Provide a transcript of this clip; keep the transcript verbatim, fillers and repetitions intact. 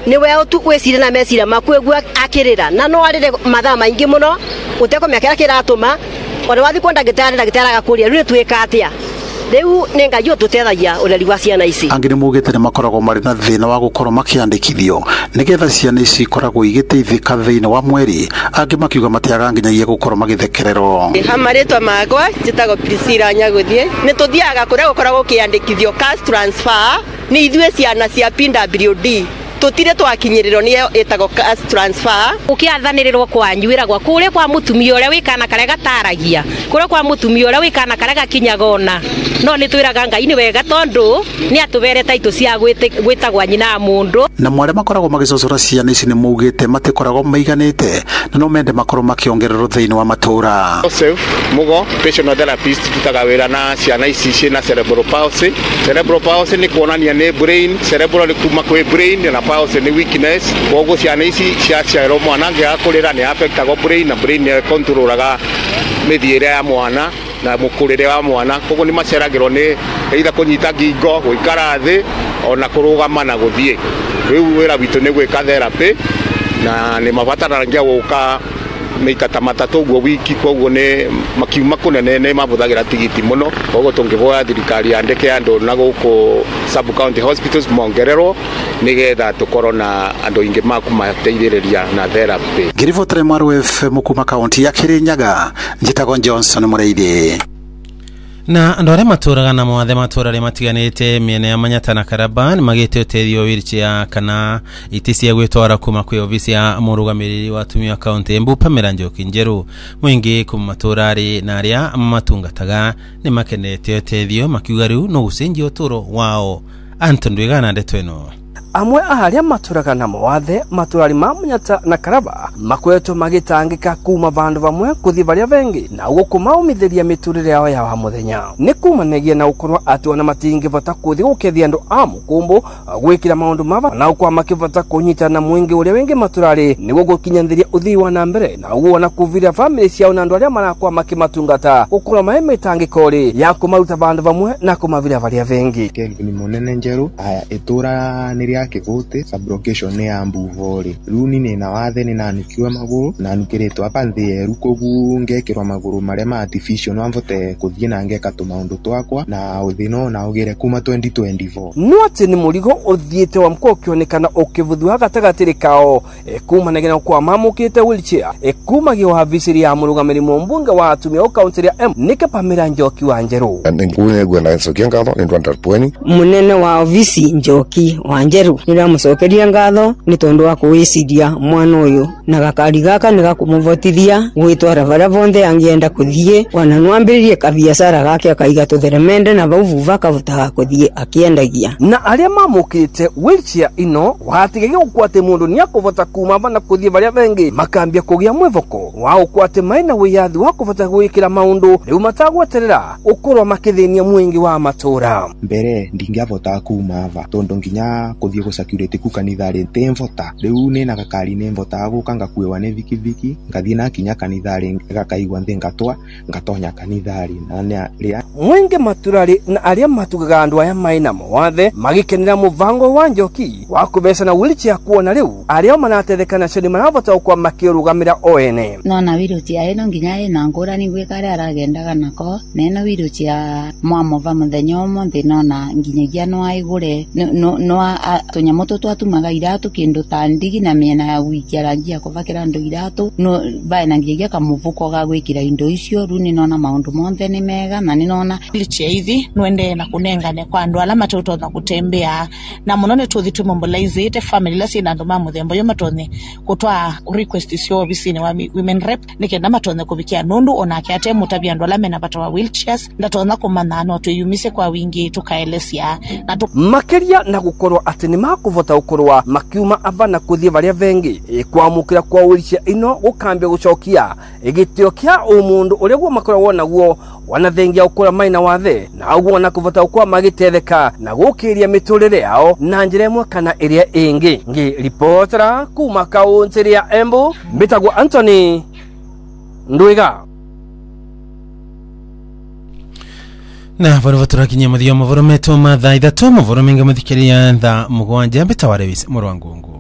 niwe utu kwesire na mesira makwegwa akirira na no arire mathaa maingi muno uteko myakira kiratuma ona wathi kwenda gitari na gitara gakuria riu twika atia riu nenga yo tutethagia ureri wa ciana ici angire mugite ne makoragwo mari na thina wa gukorwo makiandikithio nigetha ciana ici koragwo igiteithika thina wa mweri angi makiuga matiaga nginyagia gukorwo magithekererwo hamaritwa magwa jitago Priscilla Nyaguthie ni tuthiaga kuria gukoragwo kiandikithio cash transfer ni ithue ciana cia P W D tutire twakinyirirwo ni etago cash transfer ukiathanirirwo kwanjuira gwa kuria kwa mutumia uria wikana kare gataragia kuria kwa mutumia uria wikana kare gakinyagona no ni twiraga Ngai ni wega tondu ni atubere taito cia gwitagwa nyina mundu na mware makoragwo magicocora ciana ici ni mugite matikoragwo maiganite na no mende makorwo makiongererwo thiini wa matura Joseph Mugo patient therapist tutaga wira na ciana ici cina cerebral palsy cerebral palsy ni kuonania ni brain cerebral ni kuma kwe brain na palsy ni weakness koguo ciana ici cia ciaro mwana ngiakurira ni affectago brain na brain ni controlaga mithiire ya mwana na mukurire wa mwana koguo ni maceragirwo ni either kunyita ngingo guikara thi ona kurugama na guthie riu wira witu ni gwika therapy na ni mabataraga guka meikata matatu guo wiki koguo ni makiuma kunene ne mabuthagira tigiti muno koguo tungivoya thirikari andike andu na guku sub county hospitals mongererwo nigetha tukorwo na andu ingi makumateithiriria na therapy Girivotre Maru F M kuma county ya Kirinyaga njitago Johnson Mureithi na andu aria maturaga na mawathe matura ria matiganite miene ya Manyata na Karaban magite uteithio wheelchair kana iti cia gwitwara kuma kwi ofisi ya murugamiriri wa atumia county Embu Pamela Njoki Njeru mwingi kuma maturari na aria matungataga ni makenete uteithio makiuga riu no gucenjia uturo wao Anton Dwigana ndeto ino amwe aharia maturaga na mawathe maturari ma Manyata na Karaba makweto magitangika kuma vandu vamwe kuthi varia vengi na gukuma umithiria miturire yao ya wa muthenya ni kumanegia na ukorwa ati ona matingi vata kuthi gukethia andu a mukumbu gwikira maundu mava na ukwa makivata kunyita na mwingi uria wengi maturari ni gukinyandhiria uthii wa na mbere na uona kuvira family ciao na andu aria marakwa makimatungata ukorwa maime tangikori ya kumaruta vandu vamwe na kumavira varia vengi Kelvin Munene Njeru aya itura niria kivuti sublocation ni ya Mbuvori runi ni na wathe ni nanukiwa maguru nanukiritwa hapa nthieru kogu ngekirwa maguru maria ma artificial no mvote kuthie na ngeka tumaundu twakwa na uthino na ugire kuma twenty twenty-four no ati ni murigo uthiete wa mko ukionekana ukivuthuha gatagatiri kao e kuma negena kwa mamukite wheelchair e kuma gi wa visiri ya murugamiri mumbunge wa atumia o county ya M nika Pamela Njoki wa Njeru ngune gwena sokia ngatho ni twanda pweni munene wa ofisi Njoki wa Njeru nira mucokeria ngatho ni tondu wa kuwiciria mwana uyu na gakari gaka ni gakumuvotithia gwitwara varia vonthe angienda kuthie wana nwambiririe kabiacara gake akaiga tutheremende na vau vuva kavutaga kuthie akiendagia na aria mamukite wheelchair ino watigege ukwate mundu ni akuvota kuma vana kuthie varia vengi makambia kugia mwevoko wa ukwate maina wiyathi wa kuvota gwikira maundu riu matagweterera ukorwa makithenia mwingi wa matura mbere ndingiavota kuma va tondu nginya kuthie go security ku kanithari temvota riu ni na gakari ni mvota guka ngakuewa ni vikiviki ngathie na kinya kanithari gakaigwa nthi ngatwa ngatonya kanithari na ria mwingi maturari na aria matugaga andu aya maina mawathe magikenera muvango wa Njoki wa kubesa na wheelchair kuona riu aria manatethekana cini maravota kwa makirugamira oene no na wheelchair ino nginya ina ngurani gwikare aragendaga nako nena wheelchair mwamova muthenya umwe no na nginyagia no aigure no no tunyamu tutu atumaga iratu kindu ta ndigi na miena ya wiki arangia kuvakira ndo iratu no bae na nginyagia kamuvuko ga gwikira indo icio runi nona maundu monthe ni mega na ni nona licha hivi nwende na kunengane kwa andu ala matoto na kutembea na munone tuthi tumobilize ite family la sina ndo mamuthembo yo matone kutwa request cio obisini wa women rep nikenda matone kubikia nundu onake ate mutabia andu ala mena batawa wheelchairs ndatona kumana no tuyumise kwa wingi tukaelesia na tu makeria na gukorwa ati ni makuvota ukorwa makiuma avana kuthie varia vengi e kwamukira kwa wheelchair ino ukambia gucokia igitio kia umundu uria gwo makora wona gwo wanathengia ukora maina wathe na ugwo na kuvota ukwa magitetheka na gukiria miturire yao na njira imwe kana iria ingi ngi reportera kuma kaunti ya Embu mbitagwo Anthony Ndwiga na varo turakinya muthio mavoro meto matha ithatu mavoro menga muthikiria tha mugwanja mbitaware wise murwangungu